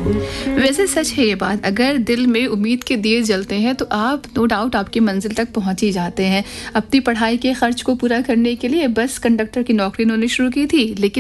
वैसे सच है ये बात, अगर दिल में उम्मीद के दिए जलते हैं तो आप नो डाउट आपकी मंजिल तक पहुंच ही जाते हैं। अपनी पढ़ाई के खर्च को पूरा करने के लिए बस कंडक्टर की नौकरी उन्होंने शुरू की थी, लेकिन